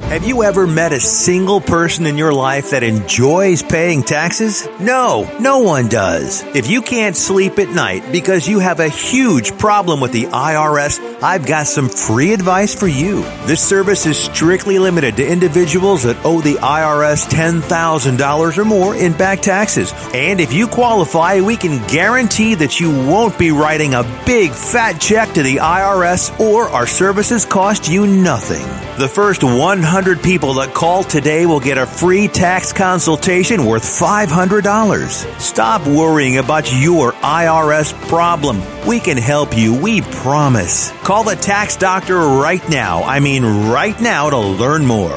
Have you ever met a single person in your life that enjoys paying taxes? No, no one does. If you can't sleep at night because you have a huge problem with the IRS, I've got some free advice for you. This service is strictly limited to individuals that owe the IRS $10,000 or more in back taxes. And if you qualify, we can guarantee that you won't be writing a big fat check to the IRS, or our services cost you nothing. The first 100 people that call today will get a free tax consultation worth $500. Stop worrying about your IRS problem. We can help you, we promise. Call the tax doctor right now. I mean right now to learn more.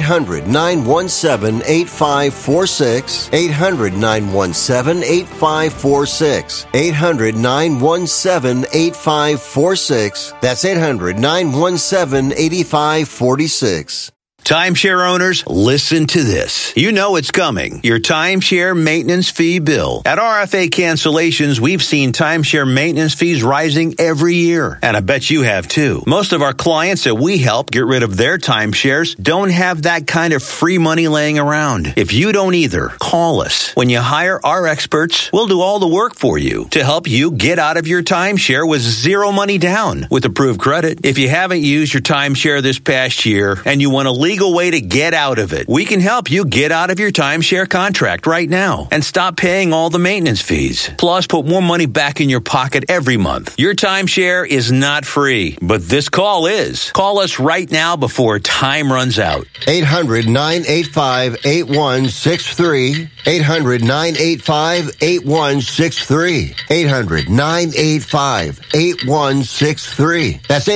800-917-8546. 800-917-8546. 800-917-8546. That's 800-917-8546. Timeshare owners, listen to this. You know it's coming. Your timeshare maintenance fee bill. At RFA Cancellations, we've seen timeshare maintenance fees rising every year. And I bet you have too. Most of our clients that we help get rid of their timeshares don't have that kind of free money laying around. If you don't either, call us. When you hire our experts, we'll do all the work for you to help you get out of your timeshare with zero money down with approved credit. If you haven't used your timeshare this past year and you want to legal way to get out of it, we can help you get out of your timeshare contract right now and stop paying all the maintenance fees. Plus, put more money back in your pocket every month. Your timeshare is not free, but this call is. Call us right now before time runs out. 800-985-8163. 800-985-8163. 800-985-8163. That's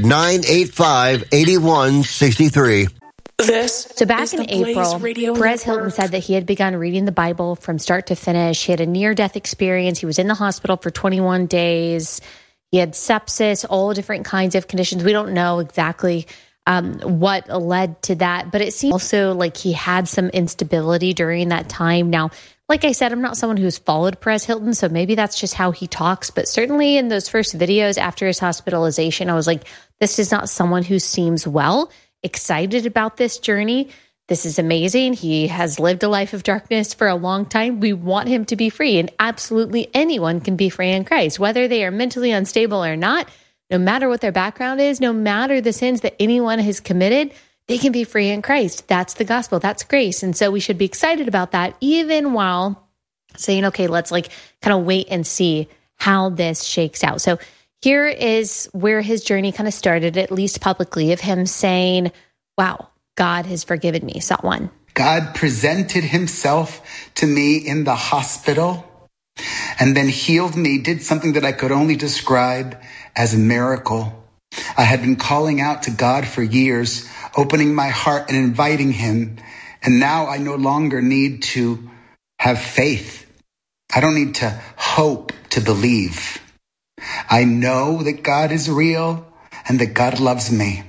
800-985-8163. So back in April, Perez Hilton said that he had begun reading the Bible from start to finish. He had a near-death experience. He was in the hospital for 21 days. He had sepsis, all different kinds of conditions. We don't know exactly what led to that, but it seems also like he had some instability during that time. Now, like I said, I'm not someone who's followed Perez Hilton, so maybe that's just how he talks. But certainly in those first videos after his hospitalization, I was like, this is not someone who seems well, excited about this journey. This is amazing. He has lived a life of darkness for a long time. We want him to be free, and absolutely anyone can be free in Christ, whether they are mentally unstable or not, no matter what their background is, no matter the sins that anyone has committed, they can be free in Christ. That's the gospel. That's grace. And so we should be excited about that, even while saying, okay, let's kind of wait and see how this shakes out. So here is where his journey kind of started, at least publicly, of him saying, wow, God has forgiven me. Shot one. God presented himself to me in the hospital and then healed me, did something that I could only describe as a miracle. I had been calling out to God for years, opening my heart and inviting him. And now I no longer need to have faith. I don't need to hope to believe. I know that God is real and that God loves me.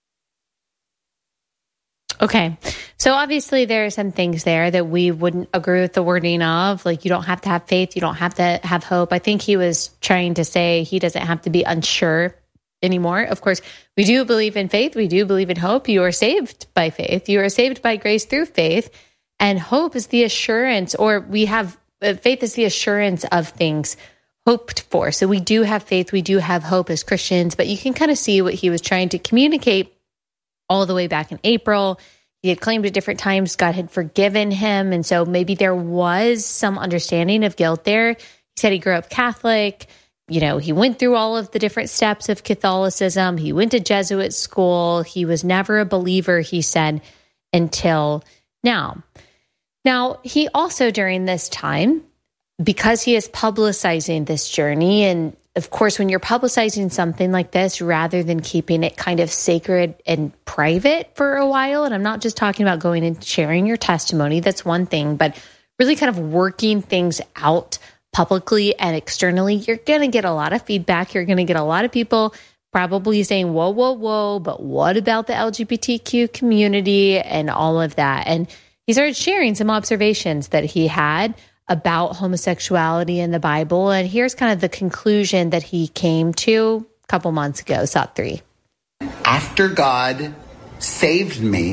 Okay. So obviously there are some things there that we wouldn't agree with the wording of, like you don't have to have faith, you don't have to have hope. I think he was trying to say he doesn't have to be unsure anymore. Of course, we do believe in faith. We do believe in hope. You are saved by faith. You are saved by grace through faith. And hope is the assurance, or we have faith is the assurance of things hoped for. So we do have faith. We do have hope as Christians, but you can kind of see what he was trying to communicate all the way back in April. He had claimed at different times God had forgiven him. And so maybe there was some understanding of guilt there. He said he grew up Catholic. You know, he went through all of the different steps of Catholicism. He went to Jesuit school. He was never a believer, he said, until now. Now, he also during this time, because he is publicizing this journey, and of course, when you're publicizing something like this, rather than keeping it kind of sacred and private for a while, and I'm not just talking about going and sharing your testimony, that's one thing, but really kind of working things out publicly and externally, you're going to get a lot of feedback. You're going to get a lot of people probably saying, whoa, whoa, whoa, but what about the LGBTQ community and all of that? And he started sharing some observations that he had about homosexuality in the Bible. And here's kind of the conclusion that he came to a couple months ago, SOT 3. After God saved me,